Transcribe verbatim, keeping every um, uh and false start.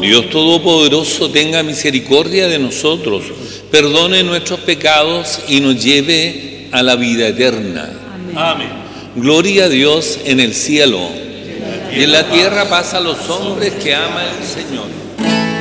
Dios Todopoderoso tenga misericordia de nosotros, perdone nuestros pecados y nos lleve a la vida eterna. Amén. Gloria a Dios en el cielo y en la tierra paz a los hombres que ama el Señor.